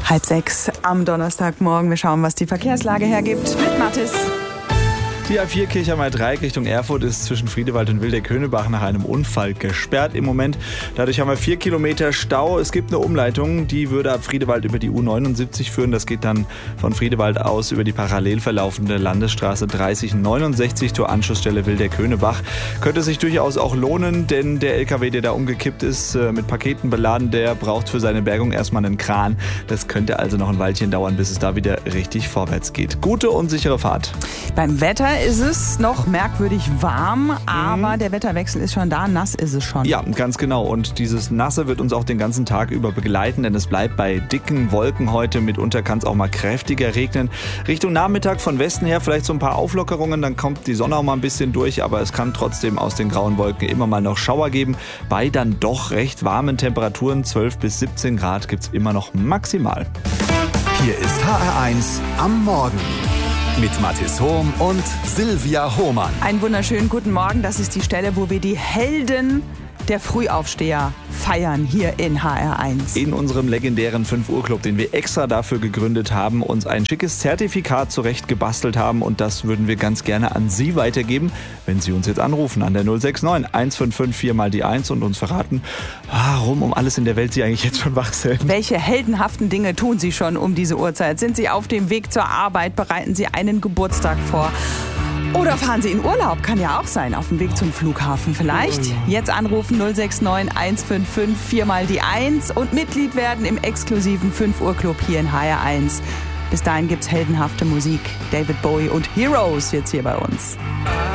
5:30 am Donnerstagmorgen. Wir schauen, was die Verkehrslage hergibt mit Mathis. Die A4 Kirchheimer Dreieck Richtung Erfurt ist zwischen Friedewald und Wildeck-Höhnebach nach einem Unfall gesperrt im Moment. Dadurch haben wir 4 Kilometer Stau. Es gibt eine Umleitung, die würde ab Friedewald über die U79 führen. Das geht dann von Friedewald aus über die parallel verlaufende Landesstraße 3069 zur Anschlussstelle Wildeck-Höhnebach. Könnte sich durchaus auch lohnen, denn der LKW, der da umgekippt ist, mit Paketen beladen, der braucht für seine Bergung erstmal einen Kran. Das könnte also noch ein Weilchen dauern, bis es da wieder richtig vorwärts geht. Gute und sichere Fahrt. Beim Wetter ist es noch merkwürdig warm, aber der Wetterwechsel ist schon da, nass ist es schon. Ja, ganz genau. Und dieses Nasse wird uns auch den ganzen Tag über begleiten, denn es bleibt bei dicken Wolken heute. Mitunter kann es auch mal kräftiger regnen. Richtung Nachmittag von Westen her vielleicht so ein paar Auflockerungen, dann kommt die Sonne auch mal ein bisschen durch, aber es kann trotzdem aus den grauen Wolken immer mal noch Schauer geben. Bei dann doch recht warmen Temperaturen, 12 bis 17 Grad, gibt es immer noch maximal. Hier ist HR1 am Morgen. Mit Mathis Hohm und Silvia Hohmann. Einen wunderschönen guten Morgen. Das ist die Stelle, wo wir die Helden der Frühaufsteher feiern hier in HR1. In unserem legendären 5-Uhr-Club, den wir extra dafür gegründet haben, uns ein schickes Zertifikat zurecht gebastelt haben und das würden wir ganz gerne an Sie weitergeben, wenn Sie uns jetzt anrufen an der 069 155 4 mal die 1 und uns verraten, warum um alles in der Welt Sie eigentlich jetzt schon wach sind. Welche heldenhaften Dinge tun Sie schon um diese Uhrzeit? Sind Sie auf dem Weg zur Arbeit? Bereiten Sie einen Geburtstag vor? Oder fahren Sie in Urlaub, kann ja auch sein, auf dem Weg zum Flughafen vielleicht. Jetzt anrufen 069 155 4 mal die 1 und Mitglied werden im exklusiven 5-Uhr-Club hier in HR1. Bis dahin gibt's heldenhafte Musik. David Bowie und Heroes jetzt hier bei uns.